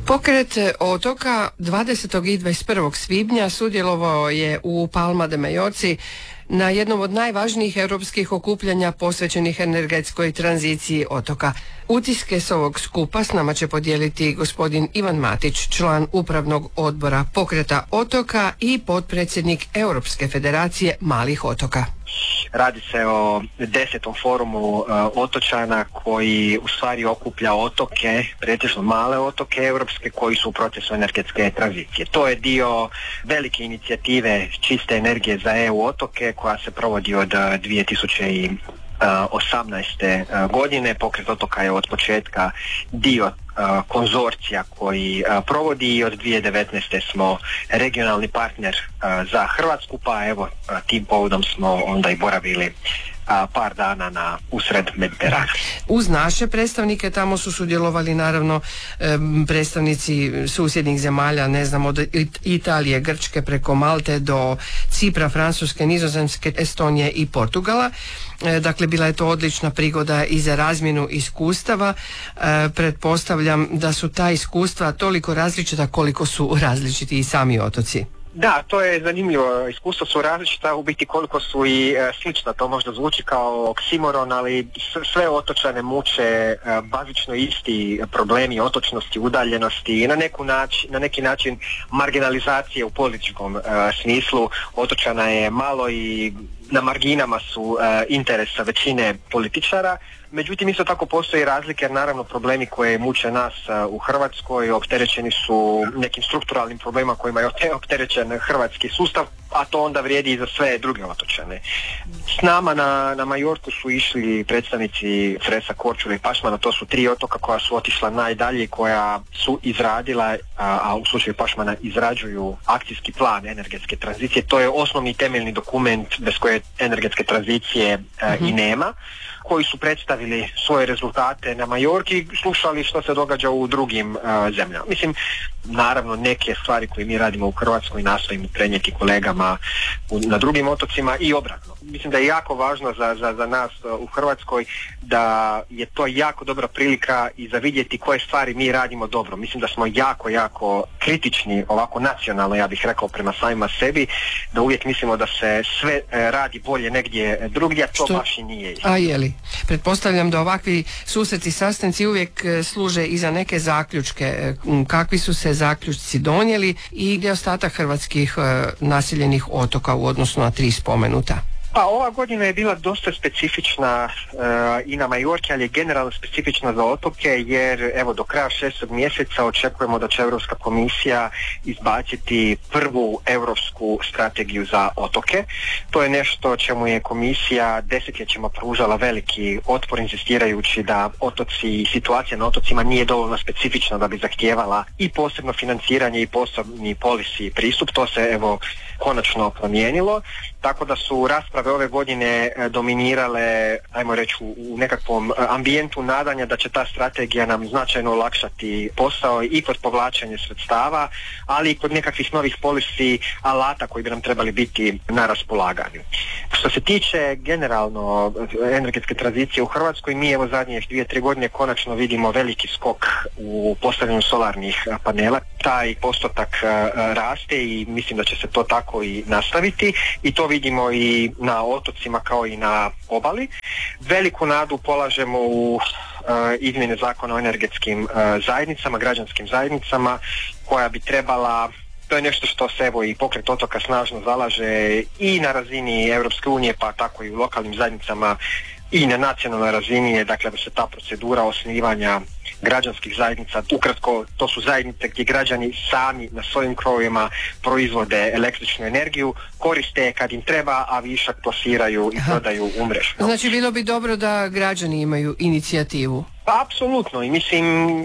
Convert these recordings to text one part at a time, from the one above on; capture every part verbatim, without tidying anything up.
Pokret otoka dvadesetog i dvadeset prvog svibnja sudjelovao je u Palma de Majorci na jednom od najvažnijih europskih okupljanja posvećenih energetskoj tranziciji otoka. Utiske s ovog skupa s nama će podijeliti gospodin Ivan Matić, član upravnog odbora Pokreta otoka i potpredsjednik Europske federacije malih otoka. Radi se o desetom forumu uh, otočana koji u stvari okuplja otoke, pretežno male otoke europske koji su u procesu energetske tranzicije. To je dio velike inicijative čiste energije za E U otoke koja se provodi od uh, dvije tisuće osamnaeste godine. Pokret otoka je od početka dio uh, konzorcija koji uh, provodi i od dvije tisuće devetnaeste smo regionalni partner uh, za Hrvatsku, pa evo uh, tim povodom smo onda i boravili a, par dana na usred Mediterana. Uz naše predstavnike tamo su sudjelovali naravno predstavnici susjednih zemalja, ne znam, od Italije, Grčke preko Malte do Cipra, Francuske, Nizozemske, Estonije i Portugala. Dakle, bila je to odlična prigoda i za razmjenu iskustava. Pretpostavljam da su ta iskustva toliko različita koliko su različiti i sami otoci. Da, to je zanimljivo. Iskustva su različita, u biti koliko su i e, slična. To možda zvuči kao oksimoron, ali sve otočane muče e, bazično isti problemi otočnosti, udaljenosti i na, neku nač, na neki način marginalizacije u političkom e, smislu. Otočana je malo i na marginama su uh, interesa većine političara, međutim isto tako postoji razlike jer naravno problemi koje muče nas uh, u Hrvatskoj opterećeni su nekim strukturalnim problemima kojima je opterećen hrvatski sustav, a to onda vrijedi i za sve druge otočane. S nama na, na Majorku su išli predstavnici Cresa, Korčule i Pašmana, to su tri otoka koja su otišla najdalje, koja su izradila, a, a u slučaju Pašmana izrađuju akcijski plan energetske tranzicije. To je osnovni temeljni dokument bez koje energetske tranzicije a, mm-hmm. i nema, koji su predstavili svoje rezultate na Majorki i slušali što se događa u drugim a, zemljama. Mislim, naravno neke stvari koje mi radimo u Hrvatskoj nastojimo prenijeti kolegama u, na drugim otocima i obratno. Mislim da je jako važno za, za, za nas u Hrvatskoj da je to jako dobra prilika i za vidjeti koje stvari mi radimo dobro. Mislim da smo jako, jako kritični, ovako nacionalno, ja bih rekao, prema samima sebi, da uvijek mislimo da se sve e, radi bolje negdje drugdje, a to Što? baš i nije. A je li? Pretpostavljam da ovakvi susreti, sastanci uvijek e, služe i za neke zaključke. E, kakvi su se zaključci donijeli i gdje je ostatak hrvatskih e, naseljenih otoka u odnosu na tri spomenuta? Pa ova godina je bila dosta specifična uh, i na Majorki, ali je generalno specifična za otoke, jer evo do kraja šestog mjeseca očekujemo da će Europska komisija izbaciti prvu europsku strategiju za otoke. To je nešto čemu je komisija desetljećima pružala veliki otpor, insistirajući da otoci i situacija na otocima nije dovoljno specifična da bi zahtijevala i posebno financiranje i posebni policy pristup. To se evo konačno promijenilo, tako da su rasprave ove godine dominirale, ajmo reći, u nekakvom ambijentu nadanja da će ta strategija nam značajno olakšati posao i kod povlačenja sredstava, ali i kod nekakvih novih policy alata koji bi nam trebali biti na raspolaganju. Što se tiče generalno energetske tranzicije u Hrvatskoj, mi evo zadnjih dvije, tri godine konačno vidimo veliki skok u postavljanju solarnih panela. Taj postotak raste i mislim da će se to tako i nastaviti i to vidimo i na otocima kao i na obali. Veliku nadu polažemo u uh, izmjene zakona o energetskim uh, zajednicama, građanskim zajednicama, koja bi trebala, to je nešto što se evo i Pokret otoka snažno zalaže i na razini Europske unije, pa tako i u lokalnim zajednicama i na nacionalnoj razini je, dakle, da se ta procedura osnivanja građanskih zajednica, ukratko to su zajednice gdje građani sami na svojim krovovima proizvode električnu energiju, koriste kad im treba, a višak plasiraju i prodaju u mrežu. Znači bilo bi dobro da građani imaju inicijativu. Pa apsolutno, i mislim,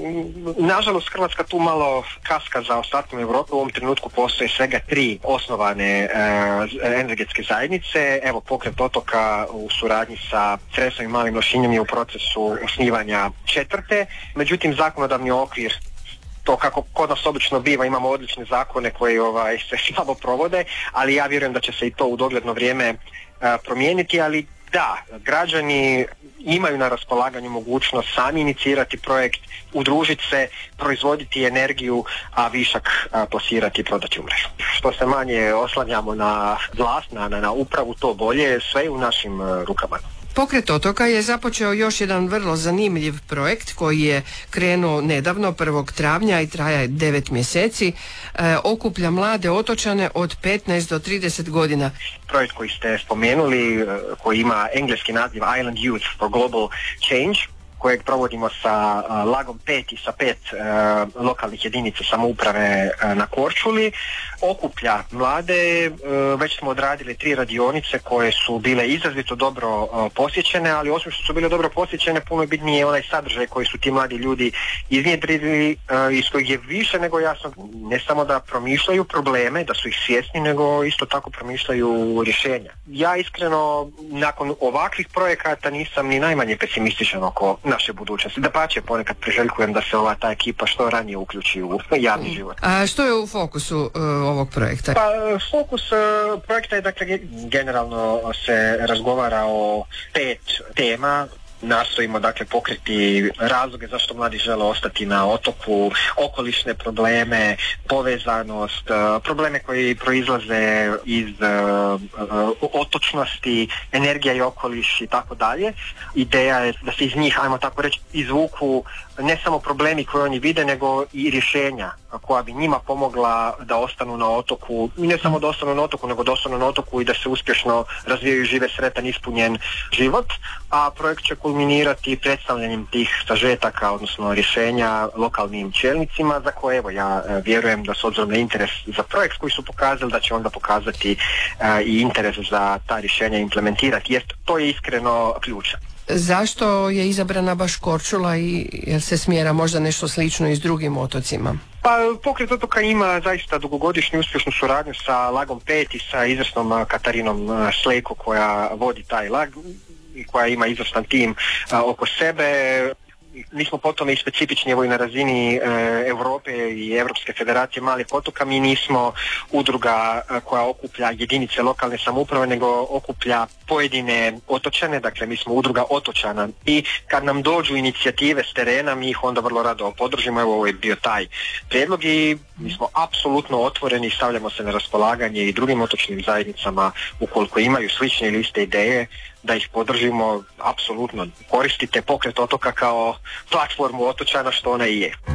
nažalost Hrvatska tu malo kaska za ostatkom Europe. U ovom trenutku postoje svega tri osnovane e, energetske zajednice. Evo, Pokret otoka u suradnji sa Cresom i Malim Lošinjem je u procesu osnivanja četvrte. Međutim, zakonodavni okvir, to kako kod nas obično biva, imamo odlične zakone koji ovaj, se slabo provode, ali ja vjerujem da će se i to u dogledno vrijeme a, promijeniti, ali da, građani imaju na raspolaganju mogućnost sami inicirati projekt, udružiti se, proizvoditi energiju, a višak a, plasirati i prodati u mrežu. Što se manje oslanjamo na vlast, na, na upravu, to bolje, sve je u našim a, rukama. Pokret otoka je započeo još jedan vrlo zanimljiv projekt koji je krenuo nedavno prvog travnja i traje devet mjeseci. E, okuplja mlade otočane od petnaest do trideset godina. Projekt koji ste spomenuli, koji ima engleski naziv Island Youth for Global Change, kojeg provodimo sa uh, Lagom pet i sa pet uh, lokalnih jedinica samouprave uh, na Korčuli, okuplja mlade. Uh, već smo odradili tri radionice koje su bile izrazito dobro uh, posjećene, ali osim što su bile dobro posjećene, puno je bitnije onaj sadržaj koji su ti mladi ljudi iznjedrili, uh, iz kojeg je više nego jasno, ne samo da promišljaju probleme, da su ih svjesni, nego isto tako promišljaju rješenja. Ja iskreno nakon ovakvih projekata nisam ni najmanje pesimističan oko naše budućnosti. Dapače, ponekad priželjkujem da se ova ta ekipa što ranije uključi u javni život. A što je u fokusu uh, ovog projekta? Pa fokus uh, projekta je, dakle, generalno se razgovara o pet tema. Nastojimo, dakle, pokriti razloge zašto mladi žele ostati na otoku, okolišne probleme, povezanost, probleme koji proizlaze iz uh, otočnosti, energija i okoliš i tako dalje. Ideja je da se iz njih, ajmo tako reći, izvuku ne samo problemi koje oni vide, nego i rješenja koja bi njima pomogla da ostanu na otoku, i ne samo da ostanu na otoku, nego da ostanu na otoku i da se uspješno razvijaju i žive sretan, ispunjen život, a projekt će kulminirati predstavljanjem tih sažetaka, odnosno rješenja lokalnim čelnicima, za koje, evo, ja vjerujem da s obzirom na interes za projekt koji su pokazali, da će onda pokazati uh, i interes za ta rješenja implementirati, jer to je iskreno ključno. Zašto je izabrana baš Korčula i jer se smjera možda nešto slično i s drugim otocima? Pa pokret otoka ima zaista dugogodišnju uspješnu suradnju sa Lagom pet i sa izvrsnom Katarinom Slejko koja vodi taj lag i koja ima izvrstan tim a, oko sebe. Mi smo potom i specifični, evo, i na razini e, Europe i Europske federacije malih otoka. Mi nismo udruga e, koja okuplja jedinice lokalne samouprave, nego okuplja pojedine otočane, dakle mi smo udruga otočana, i kad nam dođu inicijative s terena, mi ih onda vrlo rado podržimo. Evo, ovo je bio taj prijedlog i mi smo apsolutno otvoreni, stavljamo se na raspolaganje i drugim otočnim zajednicama ukoliko imaju slične ili iste ideje, da ih podržimo. Apsolutno koristite pokret otoka kao platformu otočana, što ona i je.